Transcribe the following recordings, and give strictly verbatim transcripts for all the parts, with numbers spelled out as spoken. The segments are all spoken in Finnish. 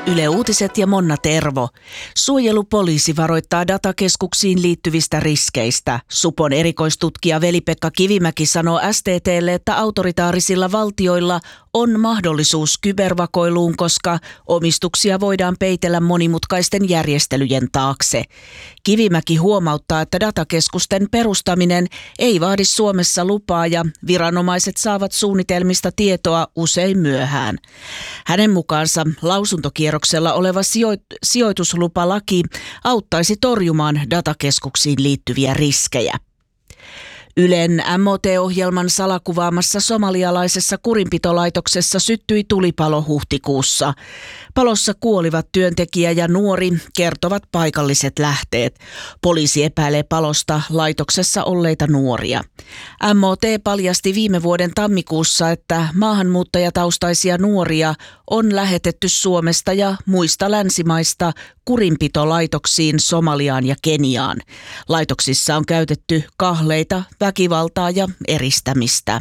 Yle Uutiset ja Monna Tervo. Suojelupoliisi varoittaa datakeskuksiin liittyvistä riskeistä. Supon erikoistutkija Veli-Pekka Kivimäki sanoo S T T:lle, että autoritaarisilla valtioilla on mahdollisuus kybervakoiluun, koska omistuksia voidaan peitellä monimutkaisten järjestelyjen taakse. Kivimäki huomauttaa, että datakeskusten perustaminen ei vaadi Suomessa lupaa ja viranomaiset saavat suunnitelmista tietoa usein myöhään. Hänen mukaansa lausuntokierroksella oleva sijoit- sijoituslupalaki auttaisi torjumaan datakeskuksiin liittyviä riskejä. Ylen M O T-ohjelman salakuvaamassa somalialaisessa kurinpitolaitoksessa syttyi tulipalo huhtikuussa. Palossa kuolivat työntekijä ja nuori, kertovat paikalliset lähteet. Poliisi epäilee palosta laitoksessa olleita nuoria. M O T paljasti viime vuoden tammikuussa, että maahanmuuttajataustaisia nuoria on lähetetty Suomesta ja muista länsimaista kurinpitolaitoksiin Somaliaan ja Keniaan. Laitoksissa on käytetty kahleita, väkivaltaa ja eristämistä.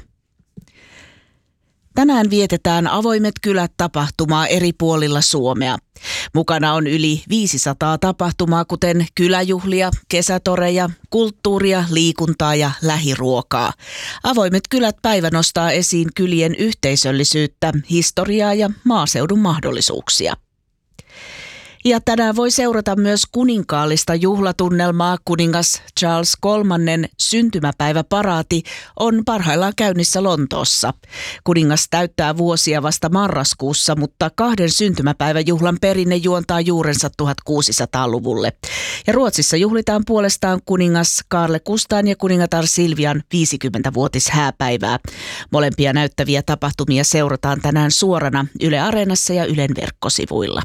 Tänään vietetään Avoimet kylät -tapahtumaa eri puolilla Suomea. Mukana on yli viisisataa tapahtumaa, kuten kyläjuhlia, kesätoreja, kulttuuria, liikuntaa ja lähiruokaa. Avoimet kylät -päivä nostaa esiin kylien yhteisöllisyyttä, historiaa ja maaseudun mahdollisuuksia. Ja tänään voi seurata myös kuninkaallista juhlatunnelmaa. Kuningas Charles kolmannen syntymäpäiväparaati on parhaillaan käynnissä Lontoossa. Kuningas täyttää vuosia vasta marraskuussa, mutta kahden syntymäpäiväjuhlan perinne juontaa juurensa tuhatkuusisataaluvulle. Ja Ruotsissa juhlitaan puolestaan kuningas Carl Gustaan ja kuningatar Silvian viisikymmenvuotishääpäivää. Molempia näyttäviä tapahtumia seurataan tänään suorana Yle Areenassa ja Ylen verkkosivuilla.